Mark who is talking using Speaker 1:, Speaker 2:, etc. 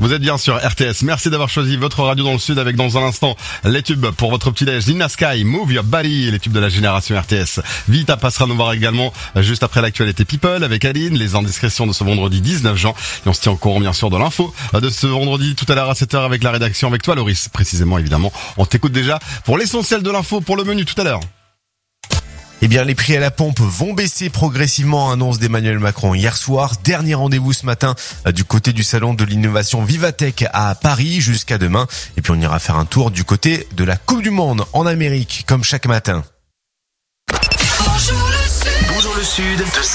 Speaker 1: Vous êtes bien sur RTS. Merci d'avoir choisi votre radio dans le Sud avec dans un instant les tubes pour votre petit-déj. Nina Sky, Move Your Body, les tubes de la génération RTS. Vita passera nous voir également juste après l'actualité People avec Aline, les indiscrétions de ce vendredi 19 juin. Et on se tient au courant bien sûr de l'info de ce vendredi tout à l'heure à 7h avec la rédaction, avec toi Loris précisément évidemment. On t'écoute déjà pour l'essentiel de l'info, pour le menu tout à l'heure.
Speaker 2: Eh bien, les prix à la pompe vont baisser progressivement, annonce d'Emmanuel Macron hier soir. Dernier rendez-vous ce matin du côté du salon de l'innovation Vivatech à Paris jusqu'à demain. Et puis on ira faire un tour du côté de la Coupe du Monde en Amérique, comme chaque matin.
Speaker 3: Bonjour le Sud, de